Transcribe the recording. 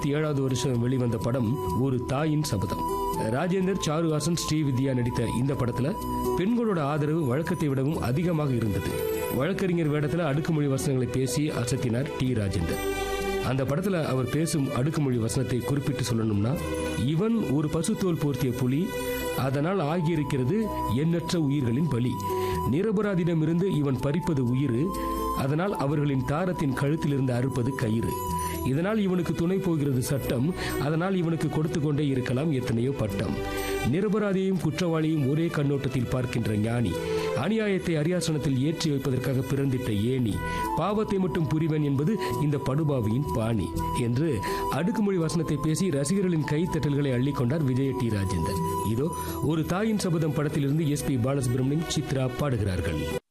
2007வது வருஷம் வெளிவந்த படம் ஒரு தாயின் சபதம். ராஜேந்தர், சாருஹாசன், ஸ்ரீவித்யா நடித்த இந்த படத்துல பெண்களோட ஆதரவு வழக்கத்தை விடவும் அதிகமாக இருந்தது. வழக்கறிஞர் வேடத்துல அடுக்குமொழி வசனங்களை பேசி அசத்தினார் டி. ராஜேந்தர். அந்த படத்துல அவர் பேசும் அடுக்குமொழி வசனத்தை குறிப்பிட்டு சொல்லணும்னா, இவன் ஒரு பசுத்தோல் போர்த்திய புலி, அதனால் ஆகியிருக்கிறது எண்ணற்ற உயிர்களின் பலி. நிரபராதிடமிருந்து இவன் பறிப்பது உயிர், அதனால் அவர்களின் தாரத்தின் கழுத்திலிருந்து அறுப்பது கயிறு. இதனால் இவனுக்கு துணை போகிறது சட்டம், அதனால் இவனுக்கு கொடுத்து கொண்டே இருக்கலாம் எத்தனையோ பட்டம். நிரபராதியையும் குற்றவாளியும் ஒரே கண்ணோட்டத்தில் பார்க்கின்ற ஞானி, அநியாயத்தை அரியாசனத்தில் ஏற்றி வைப்பதற்காக பிறந்திட்ட ஏணி, பாவத்தை மட்டும் புரிவன் என்பது இந்த படுபாவியின் பாணி என்று அடுக்குமொழி வசனத்தை பேசி ரசிகர்களின் கைத்தட்டல்களை அள்ளிக்கொண்டார் விஜய டி. ராஜேந்தர். இதோ ஒரு தாயின் சபதம் படத்திலிருந்து SP பாலசுப்ரமணியம், சித்ரா பாடுகிறார்கள்.